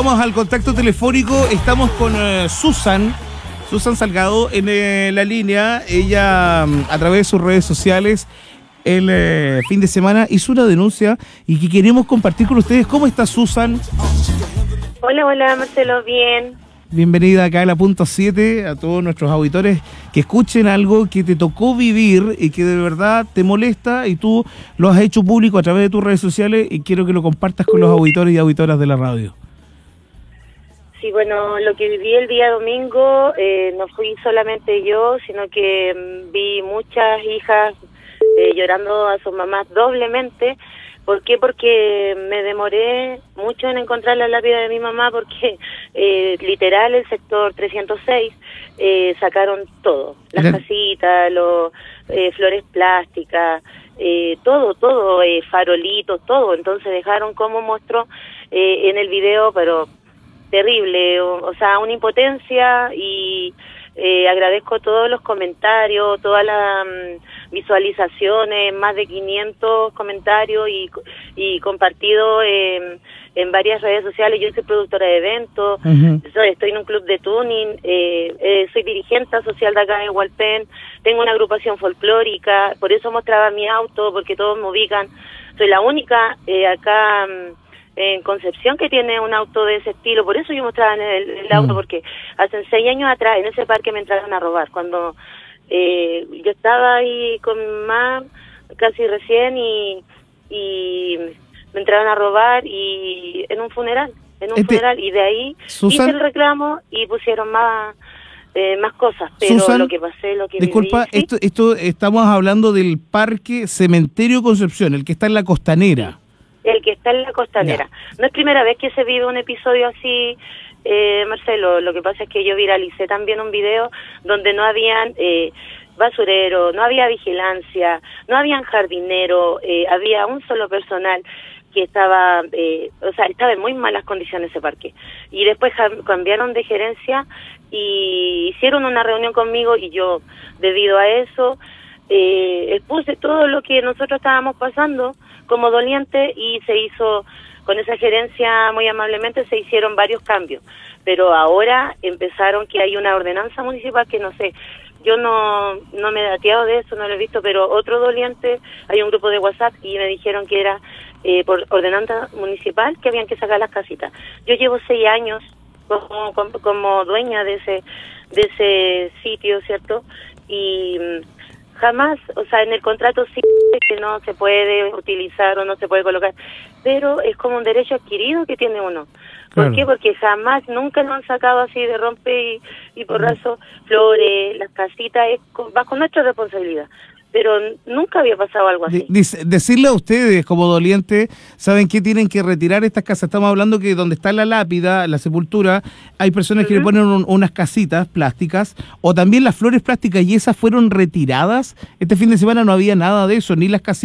vamos al contacto telefónico. Estamos con Susan Salgado en la línea. Ella, a través de sus redes sociales, el fin de semana hizo una denuncia y que queremos compartir con ustedes. ¿Cómo está, Susan? Hola, Marcelo, bien. Bienvenida acá a la Punto 7, a todos nuestros auditores que escuchen algo que te tocó vivir y que de verdad te molesta, y tú lo has hecho público a través de tus redes sociales, y quiero que lo compartas con los auditores y auditoras de la radio. Sí, bueno, lo que viví el día domingo, no fui solamente yo, sino que vi muchas hijas llorando a sus mamás doblemente. ¿Por qué? Porque me demoré mucho en encontrar la lápida de mi mamá, porque literal el sector 306 sacaron todo, las casitas, los flores plásticas, todo, farolitos, todo. Entonces dejaron, como mostró en el video, pero terrible, o sea, una impotencia. Y agradezco todos los comentarios, todas las visualizaciones, más de 500 comentarios y compartido en varias redes sociales. Yo soy productora de eventos, estoy en un club de tuning, soy dirigente social de acá de Hualpén, tengo una agrupación folclórica, por eso mostraba mi auto, porque todos me ubican. Soy la única acá en Concepción que tiene un auto de ese estilo, por eso yo mostraba en el auto, porque hace 6 años atrás en ese parque me entraron a robar, cuando yo estaba ahí con mi mamá casi recién, y me entraron a robar, y en un funeral, y de ahí Susan, hice el reclamo y pusieron más cosas, pero Susan, lo que disculpa, viví, ¿sí? esto estamos hablando del Parque Cementerio Concepción, el que está en la Costanera. El que está en la Costanera. Ya. No es primera vez que se vive un episodio así, Marcelo. Lo que pasa es que yo viralicé también un video donde no habían basurero, no había vigilancia, no habían jardinero, había un solo personal que estaba, estaba en muy malas condiciones ese parque. Y después cambiaron de gerencia y hicieron una reunión conmigo, y yo, debido a eso, expuse todo lo que nosotros estábamos pasando como doliente, y se hizo con esa gerencia muy amablemente, se hicieron varios cambios, pero ahora empezaron que hay una ordenanza municipal que no sé, yo no me he dateado de eso, no lo he visto, pero otro doliente, hay un grupo de WhatsApp y me dijeron que era por ordenanza municipal que habían que sacar las casitas. Yo llevo 6 años como dueña de ese sitio, ¿cierto? Y jamás, en el contrato sí que no se puede utilizar o no se puede colocar, pero es como un derecho adquirido que tiene uno. ¿Por qué? Porque jamás, nunca nos han sacado así de rompe y porrazo flores, las casitas, bajo nuestra responsabilidad. Pero nunca había pasado algo así. Decirle a ustedes, como dolientes, ¿saben qué? Tienen que retirar estas casas. Estamos hablando que donde está la lápida, la sepultura, hay personas que le ponen unas casitas plásticas, o también las flores plásticas, y esas fueron retiradas. Este fin de semana no había nada de eso, ni las casitas.